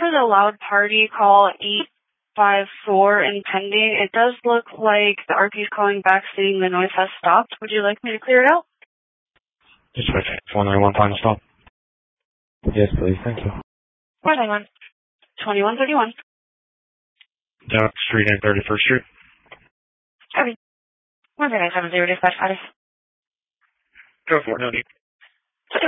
is a loud party call 854 and pending. It does look like the RP is calling back saying the noise has stopped. Would you like me to clear it out? Dispatch 491, final stop. Yes, please. Thank you. 491. 2131. Down Street and 31st Street. Okay. 1970 dispatch status. Go for it, no need.